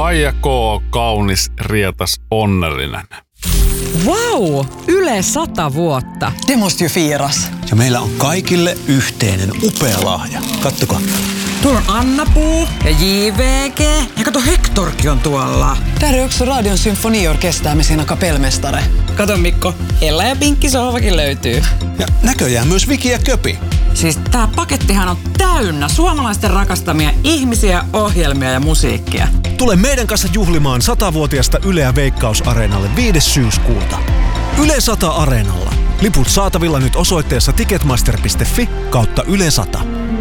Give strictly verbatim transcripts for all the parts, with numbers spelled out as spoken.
Kaija K. kaunis, rietas, onnellinen. Wow! Yle sata vuotta. Det måste ju firas. Ja meillä on kaikille yhteinen upea lahja. Kattokaa. Tuolla on Anna-Puu ja J V G. Ja kato, Hectorkin on tuolla. Där är också Radion symfoniorkester med sina kapellmästare. Kato Mikko, Ella ja Pinkki sohvakin löytyy. Ja näköjään myös Viki ja Köpi. Siis tää pakettihan on täynnä suomalaisten rakastamia ihmisiä, ohjelmia ja musiikkia. Tule meidän kanssa juhlimaan satavuotiasta Yleä Veikkaus-areenalle viides syyskuuta. Yle sata Areenalla. Liput saatavilla nyt osoitteessa ticketmaster piste fi kautta Yle sata.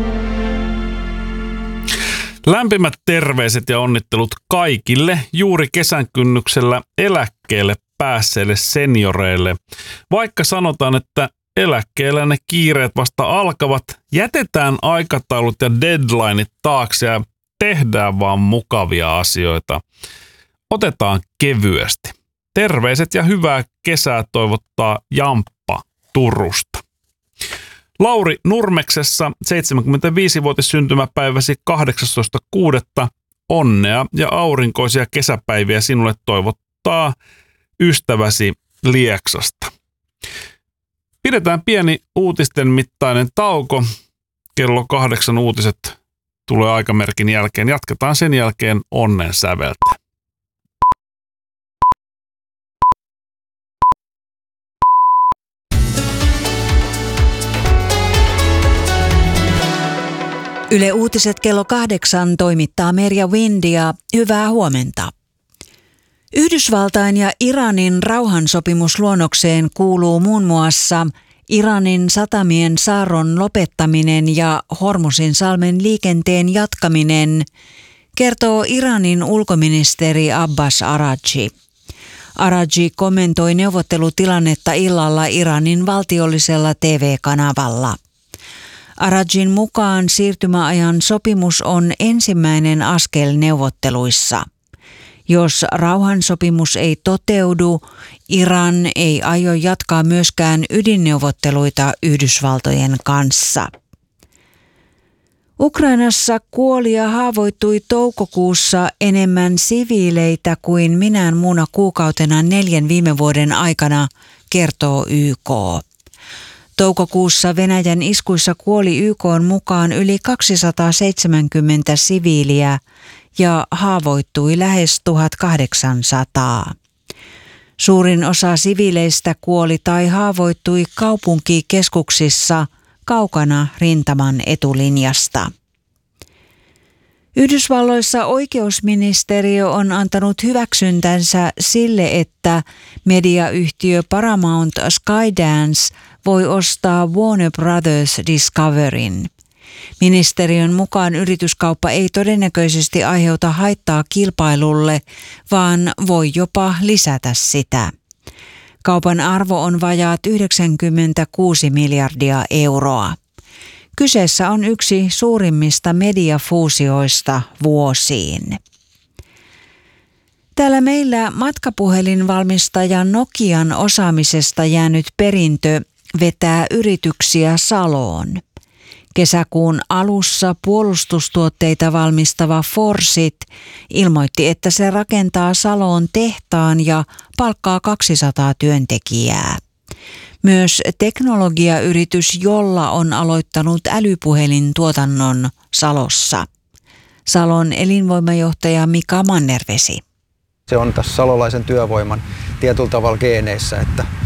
Lämpimät terveiset ja onnittelut kaikille juuri kesän kynnyksellä eläkkeelle päässeille senioreille. Vaikka sanotaan, että eläkkeellä ne kiireet vasta alkavat, jätetään aikataulut ja deadlineit taakse ja tehdään vaan mukavia asioita. Otetaan kevyesti. Terveiset ja hyvää kesää toivottaa Jamppa Turusta. Lauri Nurmeksessa seitsemänkymmentäviisivuotis syntymäpäiväsi kahdeksastoista kuudetta Onnea ja aurinkoisia kesäpäiviä sinulle toivottaa ystäväsi Lieksasta. Pidetään pieni uutisten mittainen tauko. Kello kahdeksan uutiset tulee aikamerkin jälkeen. Jatketaan sen jälkeen onnen säveltä. Yle Uutiset kello kahdeksan toimittaa Merja Windia. Hyvää huomenta. Yhdysvaltain ja Iranin rauhansopimusluonnokseen kuuluu muun muassa Iranin satamien saarron lopettaminen ja Hormusin salmen liikenteen jatkaminen, kertoo Iranin ulkoministeri Abbas Araghchi. Araghchi kommentoi neuvottelutilannetta illalla Iranin valtiollisella T V-kanavalla. Araghchin mukaan siirtymäajan sopimus on ensimmäinen askel neuvotteluissa. Jos rauhansopimus ei toteudu, Iran ei aio jatkaa myöskään ydinneuvotteluita Yhdysvaltojen kanssa. Ukrainassa kuoli ja haavoittui toukokuussa enemmän siviileitä kuin minään muuna kuukautena neljän viime vuoden aikana, kertoo Y K. Toukokuussa Venäjän iskuissa kuoli Y K:n mukaan yli kaksisataaseitsemänkymmentä siviiliä ja haavoittui lähes tuhatkahdeksansataa. Suurin osa siviileistä kuoli tai haavoittui kaupunkikeskuksissa kaukana rintaman etulinjasta. Yhdysvalloissa oikeusministeriö on antanut hyväksyntänsä sille, että mediayhtiö Paramount Skydance voi ostaa Warner Brothers Discoveryn. Ministeriön mukaan yrityskauppa ei todennäköisesti aiheuta haittaa kilpailulle, vaan voi jopa lisätä sitä. Kaupan arvo on vajaat yhdeksänkymmentäkuusi miljardia euroa. Kyseessä on yksi suurimmista mediafuusioista vuosiin. Täällä meillä matkapuhelinvalmistaja Nokian osaamisesta jäänyt perintö vetää yrityksiä saloon. Kesäkuun alussa puolustustuotteita valmistava Forsit ilmoitti, että se rakentaa Saloon tehtaan ja palkkaa kaksisataa työntekijää. Myös teknologiayritys Jolla on aloittanut älypuhelintuotannon Salossa. Salon elinvoimajohtaja Mika Mannervesi. Se on tässä salolaisen työvoiman tietyllä tavalla geeneissä, että